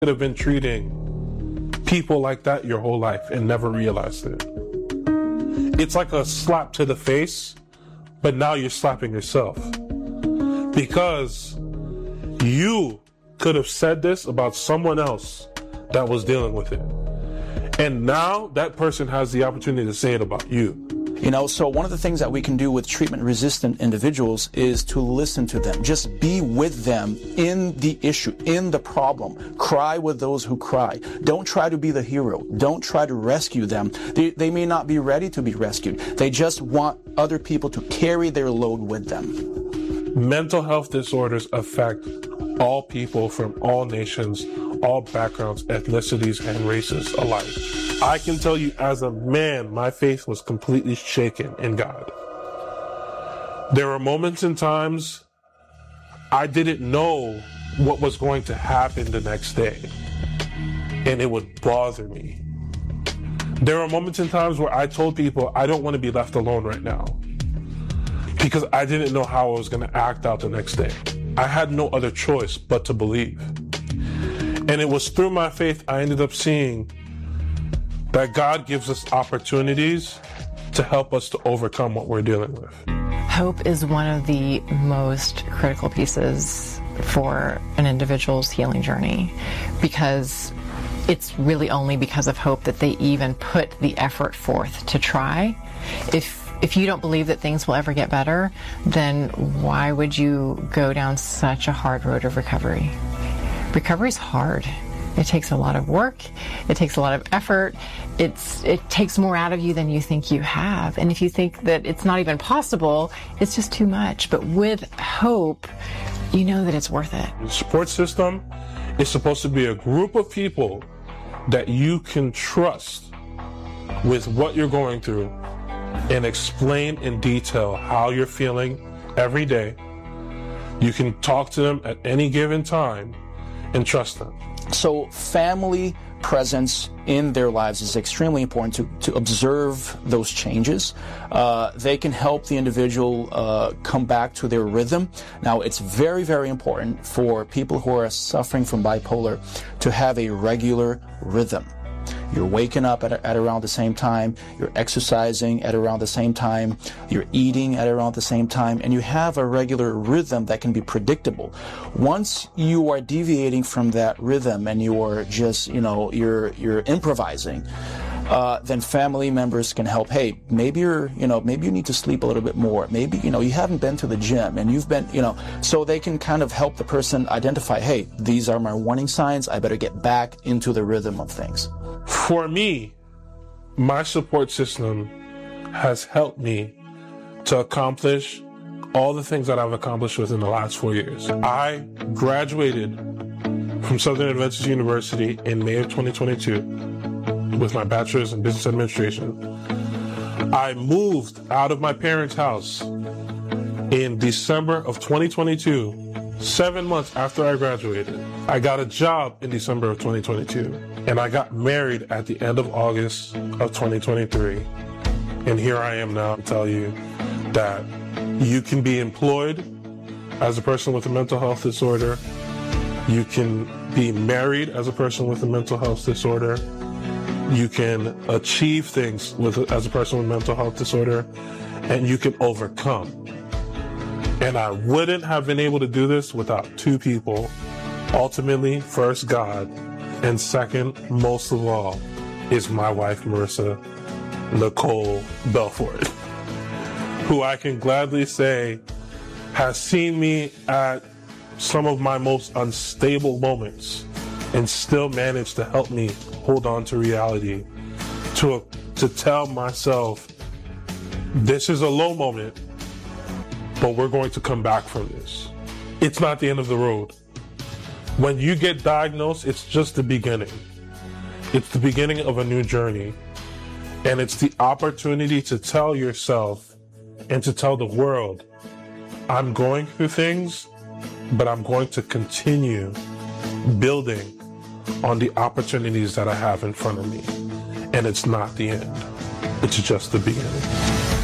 could have been treating people like that your whole life and never realized it. It's like a slap to the face, but now you're slapping yourself. Because you could have said this about someone else that was dealing with it. And now that person has the opportunity to say it about you. So one of the things that we can do with treatment-resistant individuals is to listen to them. Just be with them in the issue, in the problem. Cry with those who cry. Don't try to be the hero. Don't try to rescue them. They may not be ready to be rescued. They just want other people to carry their load with them. Mental health disorders affect all people from all nations, all backgrounds, ethnicities, and races alike. I can tell you as a man, my faith was completely shaken in God. There were moments and times I didn't know what was going to happen the next day, and it would bother me. There were moments and times where I told people I don't want to be left alone right now because I didn't know how I was going to act out the next day. I had no other choice but to believe. And it was through my faith I ended up seeing that God gives us opportunities to help us to overcome what we're dealing with. Hope is one of the most critical pieces for an individual's healing journey, because it's really only because of hope that they even put the effort forth to try. If you don't believe that things will ever get better, then why would you go down such a hard road of recovery? Recovery's hard. It takes a lot of work. It takes a lot of effort. It takes more out of you than you think you have. And if you think that it's not even possible, it's just too much. But with hope, you know that it's worth it. The support system is supposed to be a group of people that you can trust with what you're going through and explain in detail how you're feeling every day. You can talk to them at any given time and trust them. So family presence in their lives is extremely important to observe those changes. They can help the individual come back to their rhythm. Now, it's very, very important for people who are suffering from bipolar to have a regular rhythm. You're waking up at around the same time, you're exercising at around the same time, you're eating at around the same time, and you have a regular rhythm that can be predictable. Once you are deviating from that rhythm and you are just, you're improvising, then family members can help. Hey, maybe you need to sleep a little bit more. Maybe, you haven't been to the gym and you've been, so they can kind of help the person identify, hey, these are my warning signs. I better get back into the rhythm of things. For me, my support system has helped me to accomplish all the things that I've accomplished within the last 4 years. I graduated from Southern Adventist University in May of 2022 with my bachelor's in business administration. I moved out of my parents' house in December of 2022. 7 months after I graduated, I got a job in December of 2022, and I got married at the end of August of 2023. And here I am now to tell you that you can be employed as a person with a mental health disorder. You can be married as a person with a mental health disorder. You can achieve things as a person with a mental health disorder, and you can overcome. And I wouldn't have been able to do this without two people. Ultimately, first, God, and second, most of all, is my wife, Marissa Nicole Belfort, who I can gladly say has seen me at some of my most unstable moments and still managed to help me hold on to reality, to tell myself, this is a low moment, but we're going to come back from this. It's not the end of the road. When you get diagnosed, it's just the beginning. It's the beginning of a new journey. And it's the opportunity to tell yourself and to tell the world, I'm going through things, but I'm going to continue building on the opportunities that I have in front of me. And it's not the end. It's just the beginning.